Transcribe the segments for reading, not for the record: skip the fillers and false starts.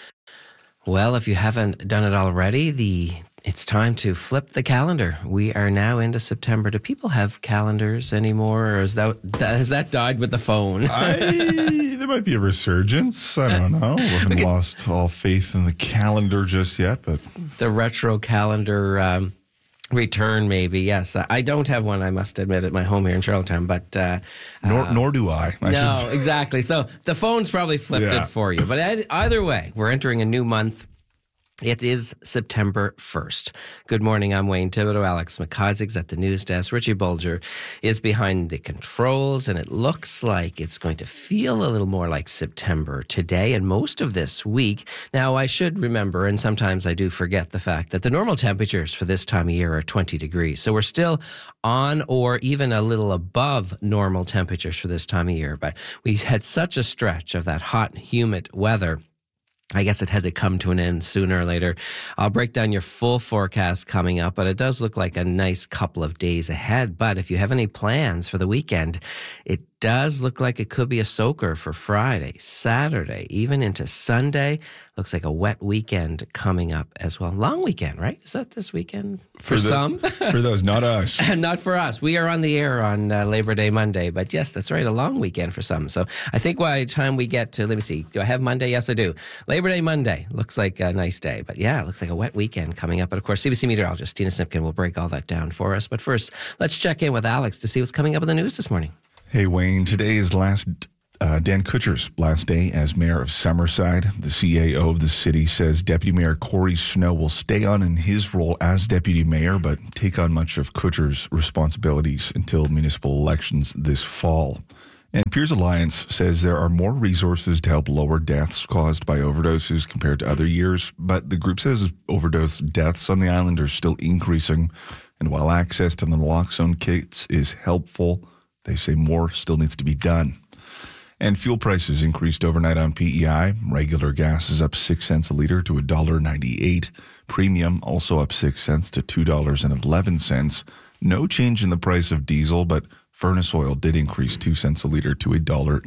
Well, if you haven't done it already, it's time to flip the calendar. We are now into September. Do people have calendars anymore, or has that died with the phone? There might be a resurgence. I don't know. We haven't lost all faith in the calendar just yet, but the retro calendar return, maybe. Yes, I don't have one. I must admit, at my home here in Charlottetown, but nor do I. No, exactly. So the phone's probably flipped it for you. But either way, we're entering a new month. It is September 1st. Good morning. I'm Wayne Thibodeau. Alex McIsaac's at the news desk. Richie Bulger is behind the controls, and it looks like it's going to feel a little more like September today and most of this week. Now, I should remember, and sometimes I do forget the fact that the normal temperatures for this time of year are 20 degrees. So we're still on or even a little above normal temperatures for this time of year. But we had such a stretch of that hot, humid weather. I guess it had to come to an end sooner or later. I'll break down your full forecast coming up, but it does look like a nice couple of days ahead. But if you have any plans for the weekend, it does look like it could be a soaker for Friday, Saturday, even into Sunday. Looks like a wet weekend coming up as well. Long weekend, right? Is that this weekend? For some. For those, not us. And not for us. We are on the air on Labor Day Monday. But yes, that's right, a long weekend for some. So I think by the time we get to, let me see, do I have Monday? Yes, I do. Labor Day Monday looks like a nice day. But yeah, it looks like a wet weekend coming up. But of course, CBC meteorologist Tina Snipkin will break all that down for us. But first, let's check in with Alex to see what's coming up in the news this morning. Hey, Wayne, today is Dan Kutcher's last day as mayor of Summerside. The CAO of the city says Deputy Mayor Corey Snow will stay on in his role as deputy mayor, but take on much of Kutcher's responsibilities until municipal elections this fall. And Peers Alliance says there are more resources to help lower deaths caused by overdoses compared to other years, but the group says overdose deaths on the island are still increasing. And while access to the naloxone kits is helpful, they say more still needs to be done. And fuel prices increased overnight on PEI. Regular gas is up 6 cents a liter to $1.98. Premium also up 6 cents to $2.11. No change in the price of diesel, but furnace oil did increase 2 cents a liter to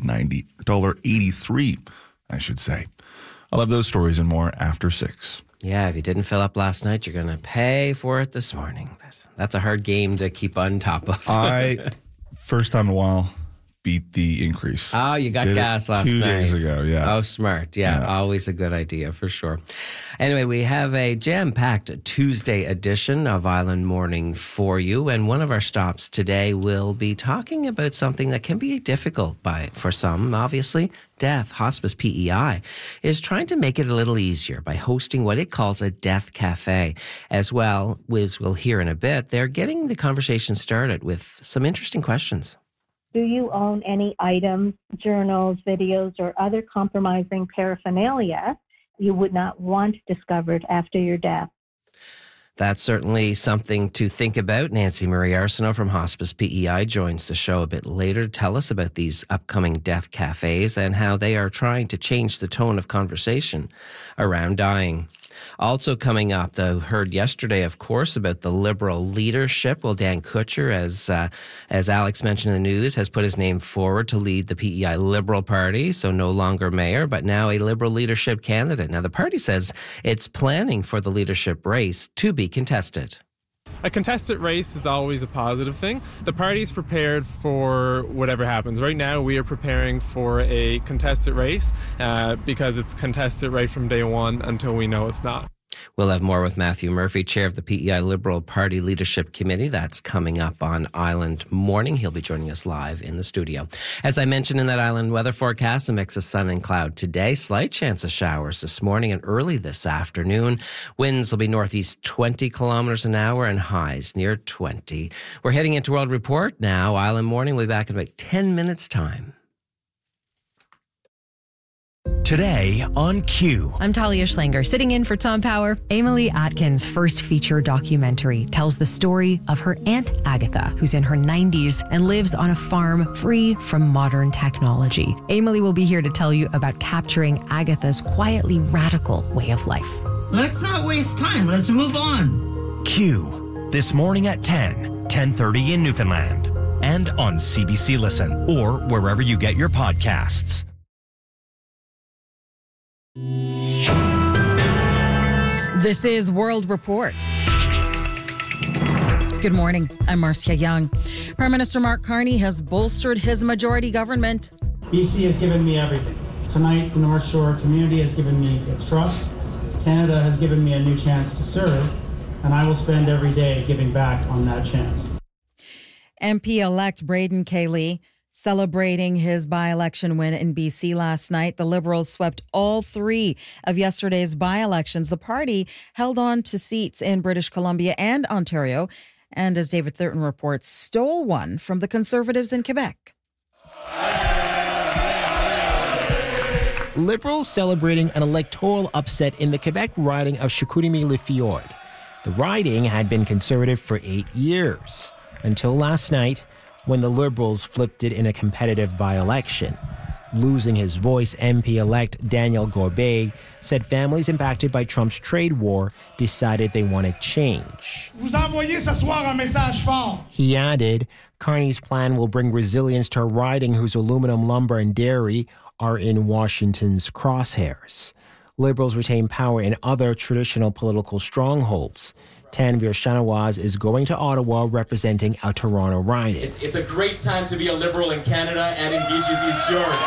$1.83, I should say. I'll have those stories and more after 6. Yeah, if you didn't fill up last night, you're going to pay for it this morning. That's a hard game to keep on top of. First time in a while, beat the increase. Oh, you got gas last night. 2 days ago, yeah. Oh, smart. Yeah, always a good idea for sure. Anyway, we have a jam-packed Tuesday edition of Island Morning for you. And one of our stops today will be talking about something that can be difficult for some, obviously. Death Hospice PEI is trying to make it a little easier by hosting what it calls a death cafe. As well, as we'll hear in a bit, they're getting the conversation started with some interesting questions. Do you own any items, journals, videos, or other compromising paraphernalia you would not want discovered after your death? That's certainly something to think about. Nancy Marie Arsenault from Hospice PEI joins the show a bit later to tell us about these upcoming death cafes and how they are trying to change the tone of conversation around dying. Also coming up, though, heard yesterday, of course, about the Liberal leadership. Well, Dan Kutcher, as Alex mentioned in the news, has put his name forward to lead the PEI Liberal Party, so no longer mayor, but now a Liberal leadership candidate. Now, the party says it's planning for the leadership race to be contested. A contested race is always a positive thing. The party's prepared for whatever happens. Right now, we are preparing for a contested race because it's contested right from day one until we know it's not. We'll have more with Matthew Murphy, chair of the PEI Liberal Party Leadership Committee. That's coming up on Island Morning. He'll be joining us live in the studio. As I mentioned in that island weather forecast, a mix of sun and cloud today. Slight chance of showers this morning and early this afternoon. Winds will be northeast 20 kilometers an hour and highs near 20. We're heading into World Report now. Island Morning will be back in about 10 minutes' time. Today on Q. I'm Talia Schlanger, sitting in for Tom Power. Emily Atkins' first feature documentary tells the story of her Aunt Agatha, who's in her 90s and lives on a farm free from modern technology. Emily will be here to tell you about capturing Agatha's quietly radical way of life. Let's not waste time. Let's move on. Q. This morning at 10:30 in Newfoundland. And on CBC Listen or wherever you get your podcasts. This is World Report. Good morning. I'm Marcia Young. Prime Minister Mark Carney has bolstered his majority government. BC has given me everything. Tonight, the North Shore community has given me its trust. Canada has given me a new chance to serve, and I will spend every day giving back on that chance. MP-elect Braden Cayley celebrating his by-election win in BC last night. The Liberals swept all three of yesterday's by-elections. The party held on to seats in British Columbia and Ontario, and as David Thurton reports, stole one from the Conservatives in Quebec. Liberals celebrating an electoral upset in the Quebec riding of Chicoutimi-Le-Fjord. The riding had been Conservative for 8 years, until last night, when the Liberals flipped it in a competitive by-election. Losing his voice, MP-elect Daniel Gorbet said families impacted by Trump's trade war decided they wanted change. Vous envoyez ce soir un message fort. He added, Carney's plan will bring resilience to a riding whose aluminum, lumber, and dairy are in Washington's crosshairs. Liberals retain power in other traditional political strongholds. Tanvir Shanawaz is going to Ottawa representing a Toronto riding. It's a great time to be a Liberal in Canada and in Beaches East Jordan.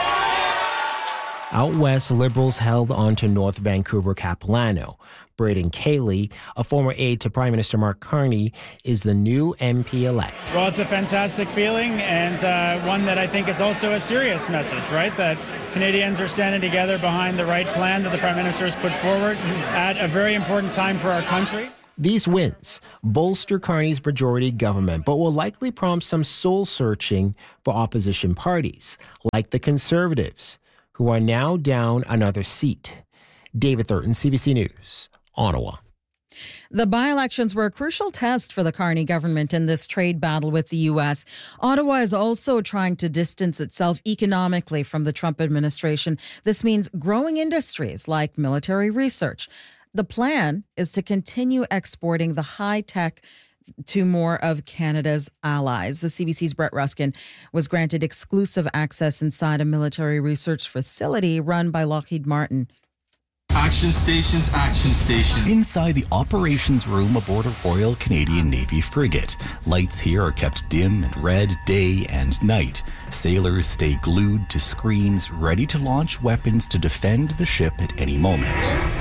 Out west, Liberals held on to North Vancouver Capilano. Braden Cayley, a former aide to Prime Minister Mark Carney, is the new MP-elect. Well, it's a fantastic feeling, and one that I think is also a serious message, right? That Canadians are standing together behind the right plan that the Prime Minister has put forward at a very important time for our country. These wins bolster Carney's majority government, but will likely prompt some soul-searching for opposition parties, like the Conservatives, who are now down another seat. David Thurton, CBC News, Ottawa. The by-elections were a crucial test for the Carney government in this trade battle with the U.S. Ottawa is also trying to distance itself economically from the Trump administration. This means growing industries like military research. The plan is to continue exporting the high-tech to more of Canada's allies. The CBC's Brett Ruskin was granted exclusive access inside a military research facility run by Lockheed Martin. Action stations, action stations. Inside the operations room aboard a Royal Canadian Navy frigate. Lights here are kept dim and red day and night. Sailors stay glued to screens, ready to launch weapons to defend the ship at any moment.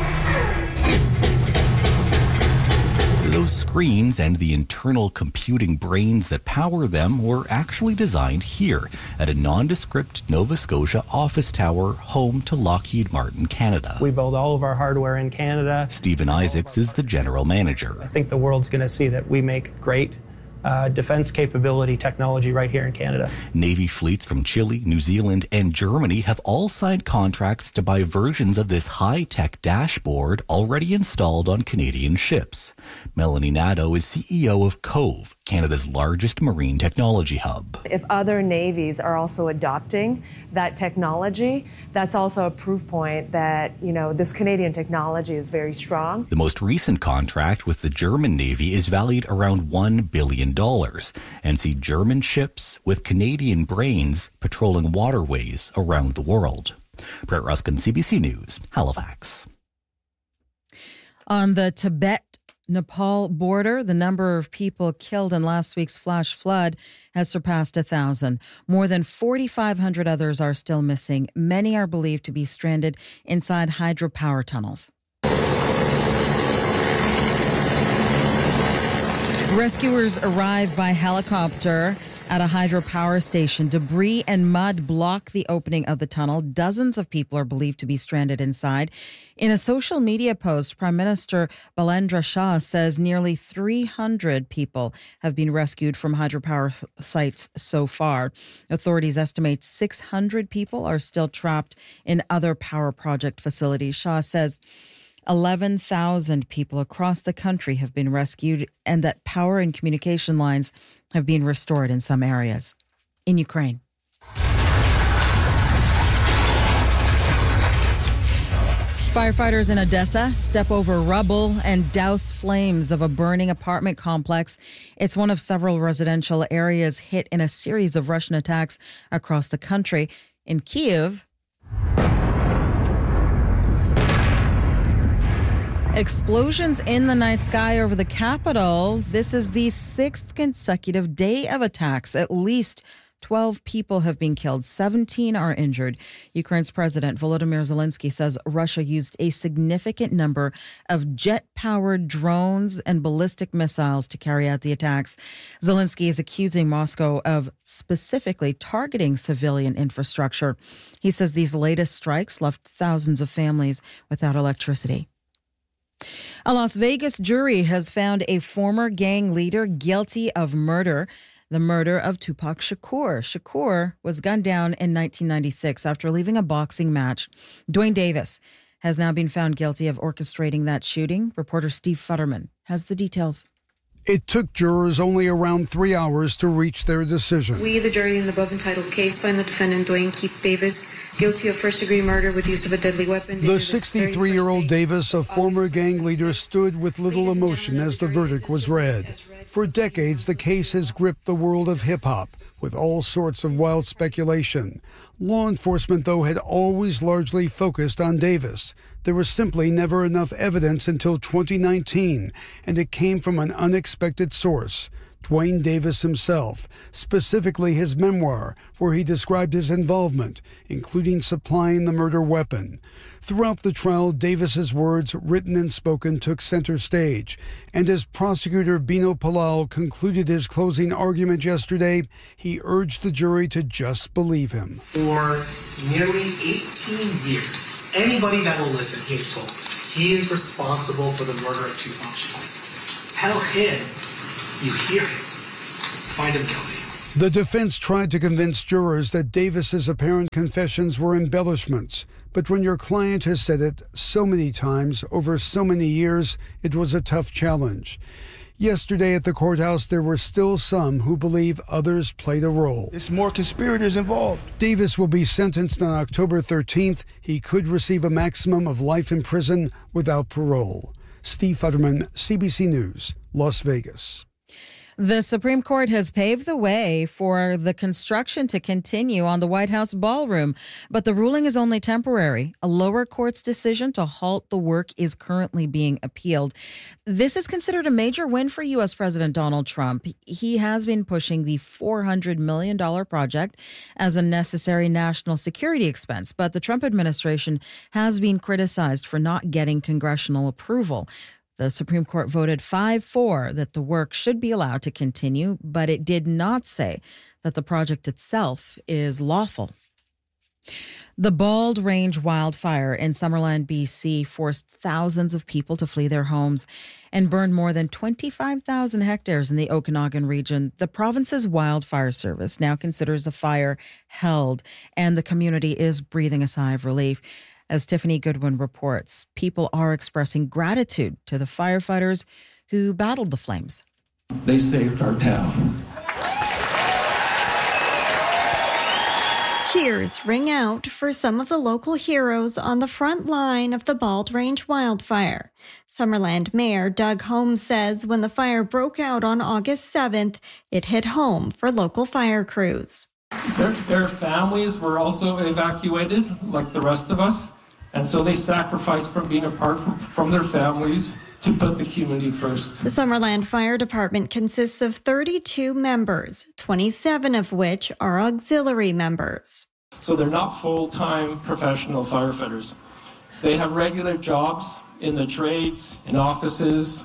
Those screens and the internal computing brains that power them were actually designed here at a nondescript Nova Scotia office tower home to Lockheed Martin Canada. We build all of our hardware in Canada. Stephen Isaacs is the general manager. I think the world's going to see that we make great defense capability technology right here in Canada. Navy fleets from Chile, New Zealand, and Germany have all signed contracts to buy versions of this high-tech dashboard already installed on Canadian ships. Melanie Nadeau is CEO of Cove, Canada's largest marine technology hub. If other navies are also adopting that technology, that's also a proof point that, this Canadian technology is very strong. The most recent contract with the German Navy is valued around $1 billion and see German ships with Canadian brains patrolling waterways around the world. Brett Ruskin, CBC News, Halifax. On the Tibet-Nepal border, the number of people killed in last week's flash flood has surpassed 1,000. More than 4,500 others are still missing. Many are believed to be stranded inside hydropower tunnels. Rescuers arrive by helicopter at a hydropower station. Debris and mud block the opening of the tunnel. Dozens of people are believed to be stranded inside. In a social media post, Prime Minister Balendra Shah says nearly 300 people have been rescued from hydropower sites so far. Authorities estimate 600 people are still trapped in other power project facilities. Shah says 11,000 people across the country have been rescued and that power and communication lines have been restored in some areas. In Ukraine. Firefighters in Odessa step over rubble and douse flames of a burning apartment complex. It's one of several residential areas hit in a series of Russian attacks across the country. In Kyiv, Explosions in the night sky over the capital. This is the 6th consecutive day of attacks. At least 12 people have been killed. 17 are injured. Ukraine's President Volodymyr Zelensky says Russia used a significant number of jet-powered drones and ballistic missiles to carry out the attacks. Zelensky is accusing Moscow of specifically targeting civilian infrastructure. He says these latest strikes left thousands of families without electricity. A Las Vegas jury has found a former gang leader guilty of murder. The murder of Tupac Shakur. Shakur was gunned down in 1996 after leaving a boxing match. Dwayne Davis has now been found guilty of orchestrating that shooting. Reporter Steve Futterman has the details. It took jurors only around 3 hours to reach their decision. We, the jury in the above entitled case, find the defendant Dwayne Keith Davis guilty of first-degree murder with use of a deadly weapon. The 63-year-old Davis, a former gang leader, stood with little emotion as the verdict was read. For decades, the case has gripped the world of hip-hop with all sorts of wild speculation. Law enforcement, though, had always largely focused on Davis. There was simply never enough evidence until 2019, and it came from an unexpected source. Dwayne Davis himself, specifically his memoir, where he described his involvement, including supplying the murder weapon. Throughout the trial, Davis's words, written and spoken, took center stage. And as prosecutor Bino Palal concluded his closing argument yesterday, he urged the jury to just believe him. For nearly 18 years, anybody that will listen, he is told he is responsible for the murder of Tupac Shakur. Tell him you hear him. Find him guilty. The defense tried to convince jurors that Davis's apparent confessions were embellishments. But when your client has said it so many times over so many years, it was a tough challenge. Yesterday at the courthouse, there were still some who believe others played a role. There's more conspirators involved. Davis will be sentenced on October 13th. He could receive a maximum of life in prison without parole. Steve Futterman, CBC News, Las Vegas. The Supreme Court has paved the way for the construction to continue on the White House ballroom, but the ruling is only temporary. A lower court's decision to halt the work is currently being appealed. This is considered a major win for U.S. President Donald Trump. He has been pushing the $400 million project as a necessary national security expense, but the Trump administration has been criticized for not getting congressional approval. The Supreme Court voted 5-4 that the work should be allowed to continue, but it did not say that the project itself is lawful. The Bald Range wildfire in Summerland, BC, forced thousands of people to flee their homes and burned more than 25,000 hectares in the Okanagan region. The province's wildfire service now considers the fire held, and the community is breathing a sigh of relief. As Tiffany Goodwin reports, people are expressing gratitude to the firefighters who battled the flames. They saved our town. Cheers ring out for some of the local heroes on the front line of the Bald Range wildfire. Summerland Mayor Doug Holmes says when the fire broke out on August 7th, it hit home for local fire crews. Their families were also evacuated like the rest of us. And so they sacrificed from being apart from their families to put the community first. The Summerland Fire Department consists of 32 members, 27 of which are auxiliary members. So they're not full-time professional firefighters. They have regular jobs in the trades, in offices.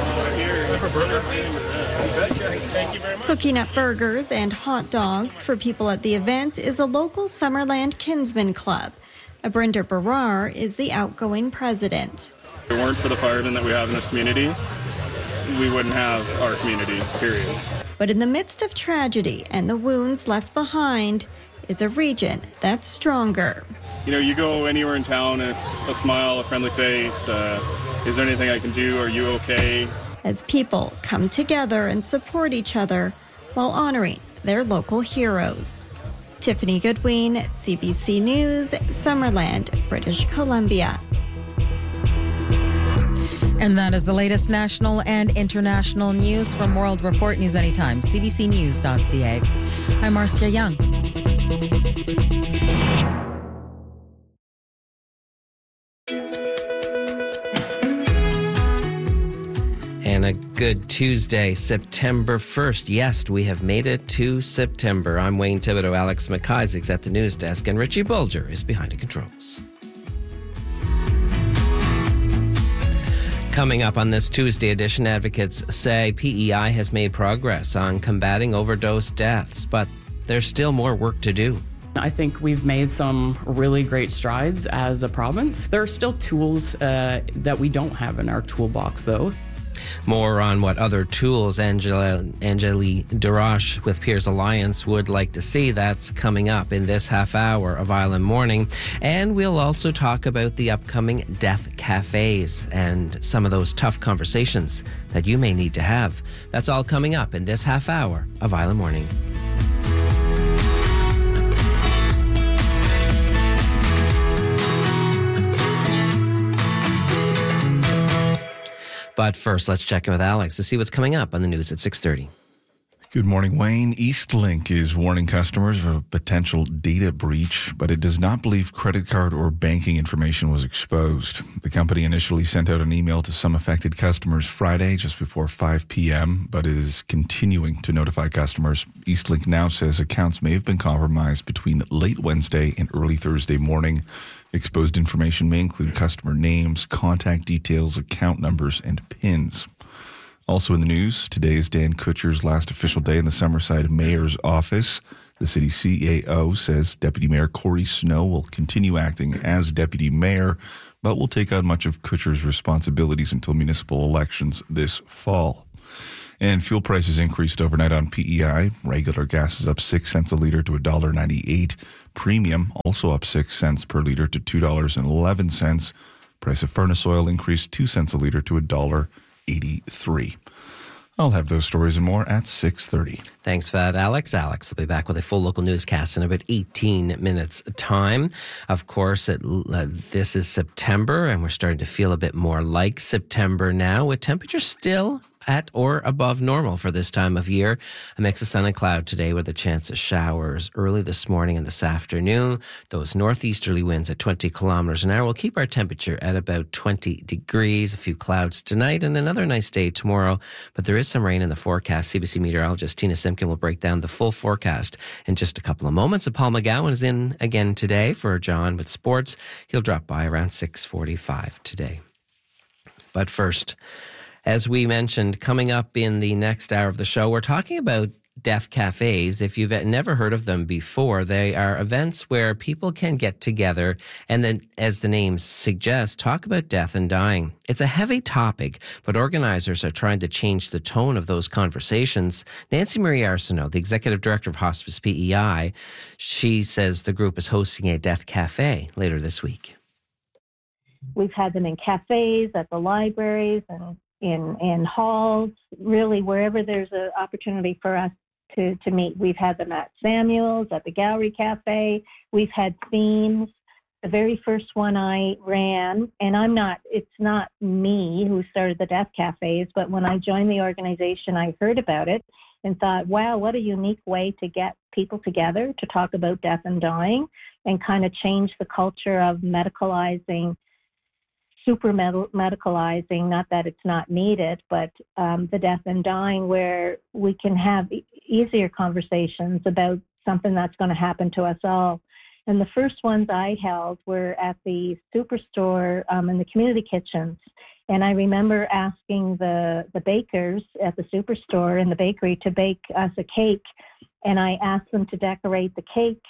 Cooking up burgers and hot dogs for people at the event is a local Summerland Kinsman Club. Abrinder Barar is the outgoing president. If it weren't for the firemen that we have in this community, we wouldn't have our community, period. But in the midst of tragedy and the wounds left behind is a region that's stronger. You know, you go anywhere in town and it's a smile, a friendly face. Is there anything I can do? Are you okay? As people come together and support each other while honoring their local heroes. Tiffany Goodwin, CBC News, Summerland, British Columbia. And that is the latest national and international news from World Report News Anytime, cbcnews.ca. I'm Marcia Young. And a good Tuesday, September 1st. Yes, we have made it to September. I'm Wayne Thibodeau. Alex McIsaac's at the news desk, and Richie Bulger is behind the controls. Coming up on this Tuesday edition, advocates say PEI has made progress on combating overdose deaths, but there's still more work to do. I think we've made some really great strides as a province. There are still tools that we don't have in our toolbox, though. More on what other tools Angeli Darash with Peers Alliance would like to see. That's coming up in this half hour of Island Morning. And we'll also talk about the upcoming death cafes and some of those tough conversations that you may need to have. That's all coming up in this half hour of Island Morning. But first, let's check in with Alex to see what's coming up on the news at 6:30. Good morning, Wayne. Eastlink is warning customers of a potential data breach, but it does not believe credit card or banking information was exposed. The company initially sent out an email to some affected customers Friday just before 5 p.m., but is continuing to notify customers. Eastlink now says accounts may have been compromised between late Wednesday and early Thursday morning. Exposed information may include customer names, contact details, account numbers, and PINs. Also in the news, today is Dan Kutcher's last official day in the Summerside Mayor's office. The city CAO says Deputy Mayor Corey Snow will continue acting as Deputy Mayor, but will take on much of Kutcher's responsibilities until municipal elections this fall. And fuel prices increased overnight on PEI. Regular gas is up 6 cents a litre to $1.98. Premium also up 6 cents per litre to $2.11. Price of furnace oil increased 2 cents a litre to $1.83. I'll have those stories and more at 6:30. Thanks for that, Alex. Alex will be back with a full local newscast in about 18 minutes' time. Of course, this is September, and we're starting to feel a bit more like September now, with temperatures still at or above normal for this time of year. A mix of sun and cloud today with a chance of showers early this morning and this afternoon. Those northeasterly winds at 20 kilometers an hour will keep our temperature at about 20 degrees. A few clouds tonight and another nice day tomorrow, but there is some rain in the forecast. CBC meteorologist Tina Simpkin will break down the full forecast in just a couple of moments. And Paul McGowan is in again today for John with sports. He'll drop by around 6:45 today. But first, as we mentioned, coming up in the next hour of the show, we're talking about death cafes. If you've never heard of them before, they are events where people can get together and then, as the name suggests, talk about death and dying. It's a heavy topic, but organizers are trying to change the tone of those conversations. Nancy Marie Arsenault, the executive director of Hospice PEI, she says the group is hosting a death cafe later this week. We've had them in cafes, at the libraries, and in halls, really wherever there's an opportunity for us to meet. We've had them at Samuel's, at the Gallery Cafe. We've had themes. The very first one I ran, and it's not me who started the death cafes, but when I joined the organization, I heard about it and thought, wow, what a unique way to get people together to talk about death and dying and kind of change the culture of medicalizing, super medicalizing, not that it's not needed, but the death and dying, where we can have easier conversations about something that's going to happen to us all. And the first ones I held were at the Superstore in the community kitchens. And I remember asking the bakers at the Superstore in the bakery to bake us a cake. And I asked them to decorate the cake.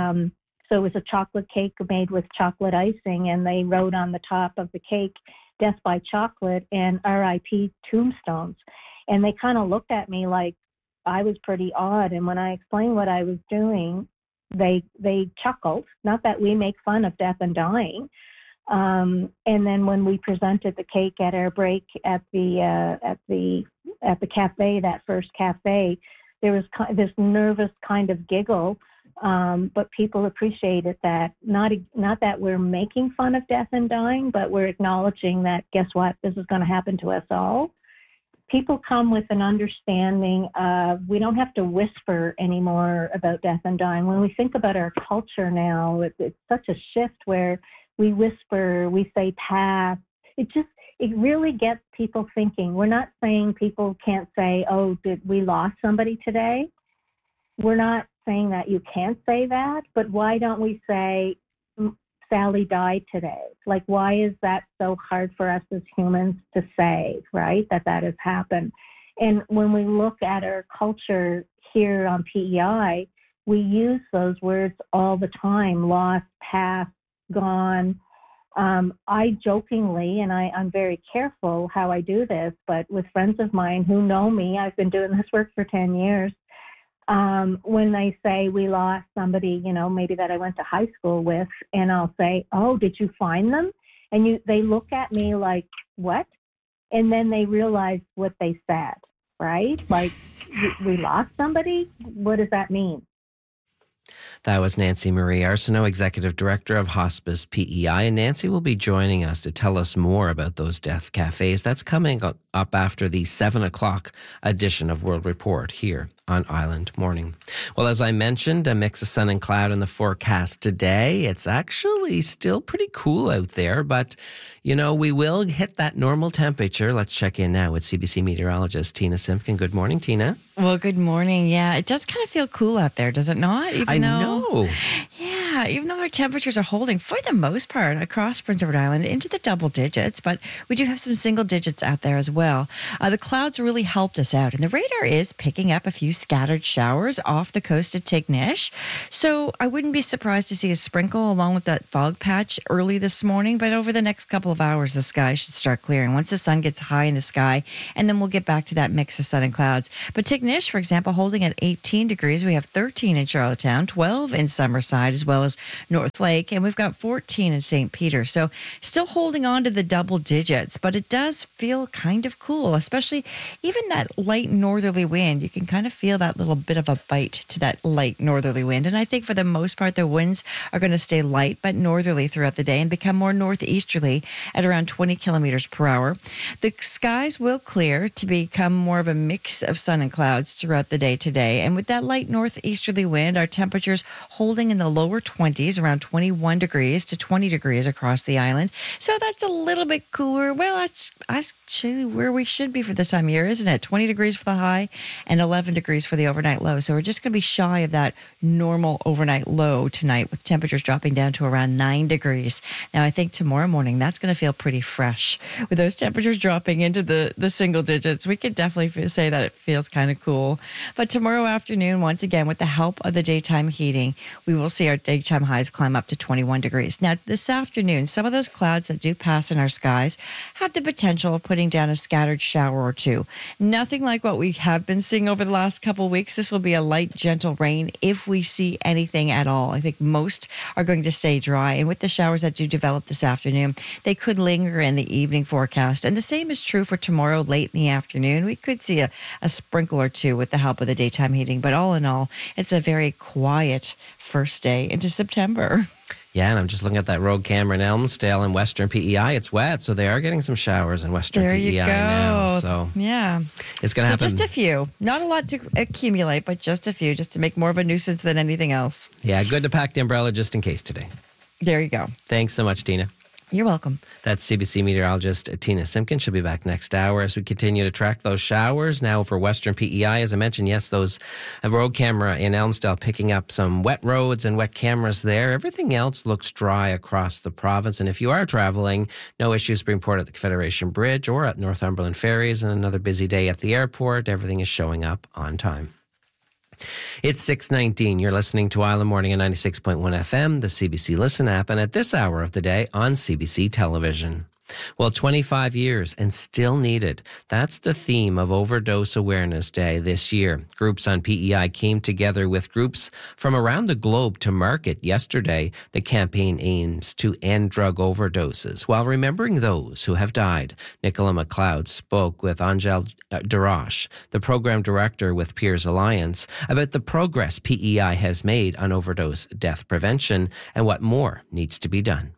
So it was a chocolate cake made with chocolate icing, and they wrote on the top of the cake, "Death by Chocolate" and "RIP tombstones." And they kind of looked at me like I was pretty odd. And when I explained what I was doing, they chuckled. Not that we make fun of death and dying. And then when we presented the cake at our break at the cafe, that first cafe, there was this nervous kind of giggle. But people appreciated that, not that we're making fun of death and dying, but we're acknowledging that, guess what, this is going to happen to us all. People come with an understanding of, we don't have to whisper anymore about death and dying. When we think about our culture now, it's such a shift where we whisper, we say pass. It it really gets people thinking. We're not saying people can't say, oh, did we lost somebody today? We're not saying that you can't say that, but why don't we say Sally died today? Like, why is that so hard for us as humans to say, right, that has happened? And when we look at our culture here on PEI, we use those words all the time: lost, past, gone. I jokingly, and I'm very careful how I do this, but with friends of mine who know me, I've been doing this work for 10 years, when they say we lost somebody, maybe that I went to high school with, and I'll say, oh, did you find them? And they look at me like, what? And then they realize what they said, right? Like, we lost somebody? What does that mean? That was Nancy Marie Arsenault, Executive Director of Hospice PEI. And Nancy will be joining us to tell us more about those death cafes. That's coming up after the 7 o'clock edition of World Report here on Island Morning. Well, as I mentioned, a mix of sun and cloud in the forecast today. It's actually still pretty cool out there, but, we will hit that normal temperature. Let's check in now with CBC meteorologist Tina Simpkin. Good morning, Tina. Well, good morning. Yeah, it does kind of feel cool out there, does it not? I know. Yeah, even though our temperatures are holding, for the most part, across Prince Edward Island into the double digits, but we do have some single digits out there as well. The clouds really helped us out, and the radar is picking up a few scattered showers off the coast of Tignish. So I wouldn't be surprised to see a sprinkle along with that fog patch early this morning, but over the next couple of hours, the sky should start clearing once the sun gets high in the sky, and then we'll get back to that mix of sun and clouds. But Tignish, for example, holding at 18 degrees. We have 13 in Charlottetown, 12 in Summerside, as well as North Lake, and we've got 14 in St. Peter. So still holding on to the double digits, but it does feel kind of cool, especially even that light northerly wind. You can kind of feel that little bit of a bite to that light northerly wind. And I think for the most part, the winds are going to stay light but northerly throughout the day and become more northeasterly at around 20 kilometers per hour. The skies will clear to become more of a mix of sun and clouds throughout the day today. And with that light northeasterly wind, our temperatures holding in the lower 20s, around 21 degrees to 20 degrees across the island. So that's a little bit cooler. Well, that's actually where we should be for this time of year, isn't it? 20 degrees for the high and 11 degrees for the overnight low. So we're just going to be shy of that normal overnight low tonight, with temperatures dropping down to around 9 degrees. Now, I think tomorrow morning, that's going to feel pretty fresh. With those temperatures dropping into the single digits, we could definitely say that it feels kind of cool. But tomorrow afternoon, once again, with the help of the daytime heating, we will see our daytime highs climb up to 21 degrees. Now, this afternoon, some of those clouds that do pass in our skies have the potential of putting down a scattered shower or two. Nothing like what we have been seeing over the last couple of weeks. This will be a light, gentle rain if we see anything at all. I think most are going to stay dry. And with the showers that do develop this afternoon, they could linger in the evening forecast. And the same is true for tomorrow late in the afternoon. We could see a sprinkle or two with the help of the daytime heating. But all in all, it's a very quiet first day into September. Yeah, and I'm just looking at that road camera in Elmsdale and Western PEI. It's wet, so they are getting some showers in Western PEI now. So yeah, it's going to happen. Just a few, not a lot to accumulate, but just a few, just to make more of a nuisance than anything else. Yeah, good to pack the umbrella just in case today. There you go. Thanks so much, Tina. You're welcome. That's CBC meteorologist Tina Simpkin. She'll be back next hour as we continue to track those showers. Now for Western PEI, as I mentioned, yes, those road camera in Elmsdale picking up some wet roads and wet cameras there. Everything else looks dry across the province. And if you are traveling, no issues being reported at the Confederation Bridge or at Northumberland Ferries. And another busy day at the airport. Everything is showing up on time. It's 6:19. You're listening to Island Morning on 96.1 FM, the CBC Listen app, and at this hour of the day on CBC Television. Well, 25 years and still needed. That's the theme of Overdose Awareness Day this year. Groups on PEI came together with groups from around the globe to market yesterday. The campaign aims to end drug overdoses while remembering those who have died. Nicola McLeod spoke with Angel Darash, the program director with Peers Alliance, about the progress PEI has made on overdose death prevention and what more needs to be done.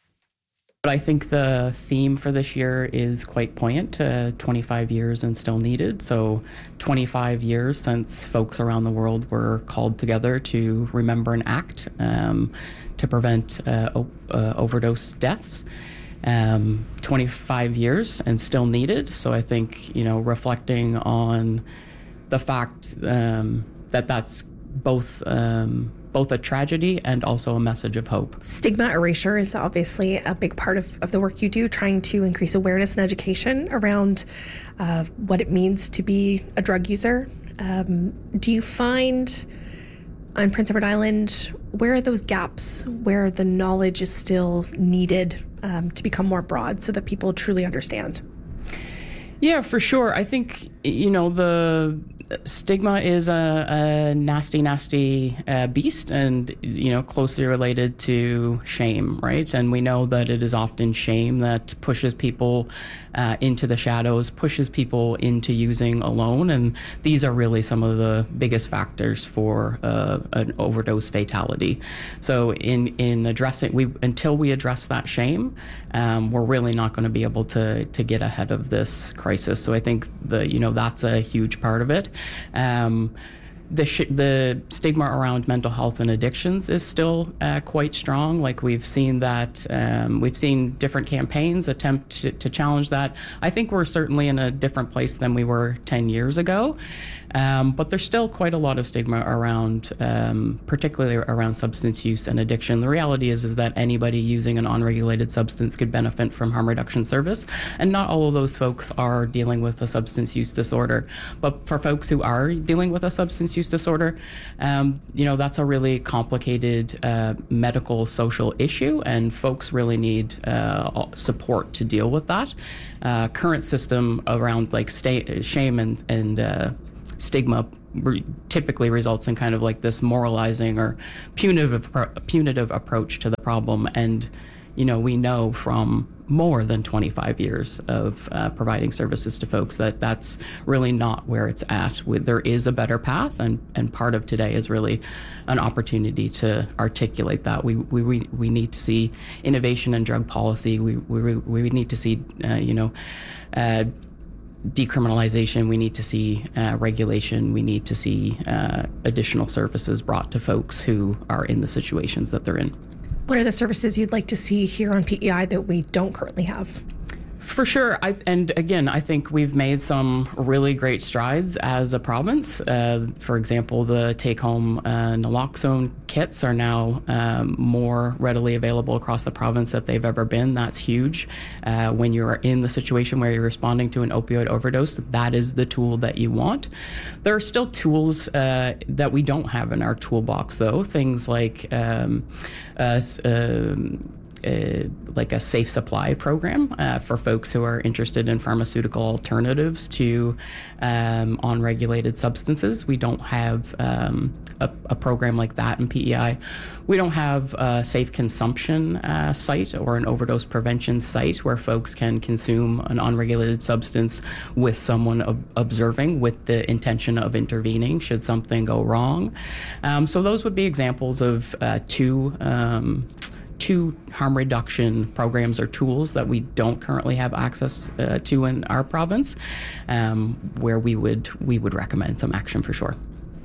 But I think the theme for this year is quite poignant, 25 years and still needed. So 25 years since folks around the world were called together to remember and act to prevent overdose deaths. 25 years and still needed. So I think, reflecting on the fact that that's both a tragedy and also a message of hope. Stigma erasure is obviously a big part of the work you do, trying to increase awareness and education around what it means to be a drug user. Do you find on Prince Edward Island, where are those gaps where the knowledge is still needed to become more broad so that people truly understand? Yeah, for sure. I think, the stigma is a nasty beast and, closely related to shame, right? And we know that it is often shame that pushes people into the shadows, pushes people into using alone. And these are really some of the biggest factors for an overdose fatality. So in addressing, until we address that shame, we're really not going to be able to get ahead of this crisis. So I think that's a huge part of it. The stigma around mental health and addictions is still quite strong. Like we've seen that, we've seen different campaigns attempt to challenge that. I think we're certainly in a different place than we were 10 years ago. But there's still quite a lot of stigma around, particularly around substance use and addiction. The reality is that anybody using an unregulated substance could benefit from harm reduction service, and not all of those folks are dealing with a substance use disorder. But for folks who are dealing with a substance use disorder, that's a really complicated medical social issue, and folks really need support to deal with that. Current system around shame and stigma typically results in kind of like this moralizing or punitive approach to the problem. And, we know from more than 25 years of providing services to folks that that's really not where it's at. There is a better path, and part of today is really an opportunity to articulate that. We need to see innovation in drug policy. We need to see, decriminalization. We need to see regulation. We need to see additional services brought to folks who are in the situations that they're in. What are the services you'd like to see here on PEI that we don't currently have? For sure. I think we've made some really great strides as a province. For example, the take-home naloxone kits are now more readily available across the province than they've ever been. That's huge. When you're in the situation where you're responding to an opioid overdose, that is the tool that you want. There are still tools that we don't have in our toolbox, though. Things like like a safe supply program for folks who are interested in pharmaceutical alternatives to unregulated substances. We don't have a program like that in PEI. We don't have a safe consumption site or an overdose prevention site where folks can consume an unregulated substance with someone observing with the intention of intervening should something go wrong. So those would be examples of two harm reduction programs or tools that we don't currently have access to in our province, where we would recommend some action for sure.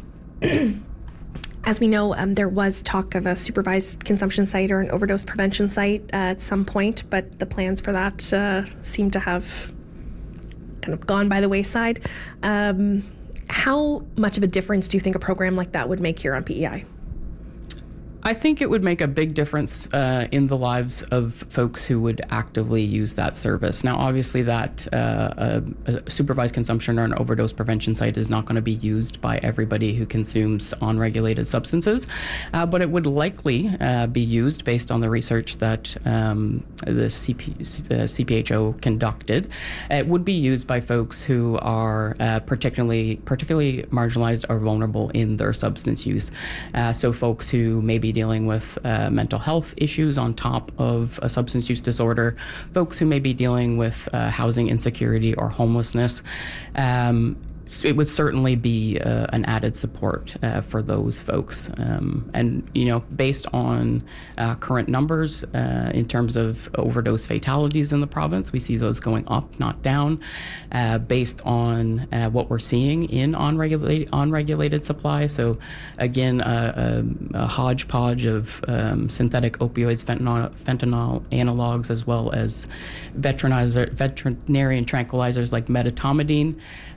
As we know, there was talk of a supervised consumption site or an overdose prevention site at some point, but the plans for that seem to have kind of gone by the wayside. How much of a difference do you think a program like that would make here on PEI? I think it would make a big difference in the lives of folks who would actively use that service. Now, obviously, that a supervised consumption or an overdose prevention site is not going to be used by everybody who consumes unregulated substances, but it would likely be used based on the research that the CPHO conducted. It would be used by folks who are particularly marginalized or vulnerable in their substance use. So folks who may be dealing with mental health issues on top of a substance use disorder, folks who may be dealing with housing insecurity or homelessness. it would certainly be an added support for those folks. And, based on current numbers in terms of overdose fatalities in the province, we see those going up, not down, based on what we're seeing in unregulated supply. So, again, a hodgepodge of synthetic opioids, fentanyl analogs, as well as veterinarian tranquilizers like medetomidine.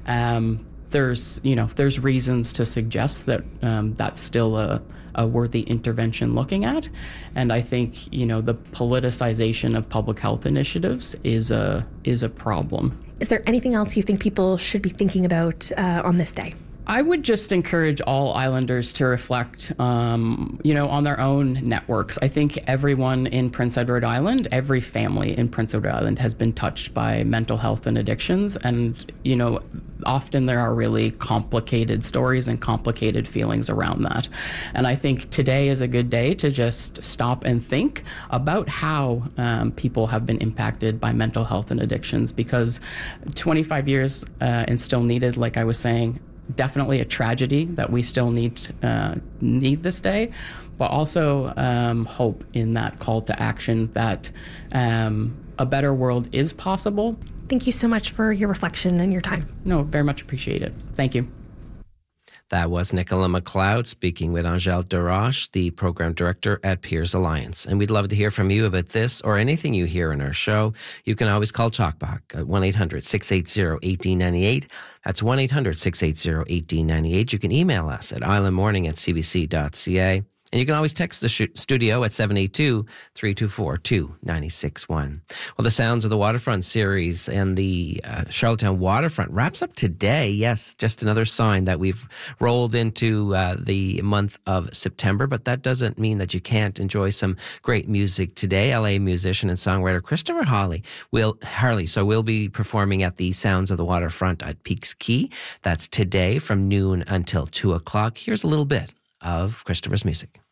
There's reasons to suggest that that's still a worthy intervention looking at. And I think, the politicization of public health initiatives is a problem. Is there anything else you think people should be thinking about on this day? I would just encourage all islanders to reflect, on their own networks. I think everyone in Prince Edward Island, every family in Prince Edward Island has been touched by mental health and addictions. And, often there are really complicated stories and complicated feelings around that. And I think today is a good day to just stop and think about how people have been impacted by mental health and addictions, because 25 years and still needed, like I was saying, definitely a tragedy that we still need this day, but also hope in that call to action that a better world is possible. Thank you so much for your reflection and your time. No, very much appreciate it. Thank you. That was Nicola McLeod speaking with Angèle Desroches, the program director at Peers Alliance. And we'd love to hear from you about this or anything you hear in our show. You can always call Talkback at 1-800-680-1898. That's 1-800-680-1898. You can email us at islandmorning@cbc.ca. And you can always text the studio at 782-324-2961. Well, the Sounds of the Waterfront series and the Charlottetown Waterfront wraps up today. Yes, just another sign that we've rolled into the month of September, but that doesn't mean that you can't enjoy some great music today. LA musician and songwriter Christopher Harley will be performing at the Sounds of the Waterfront at Peaks Quay. That's today from noon until 2 o'clock. Here's a little bit of Christopher's music.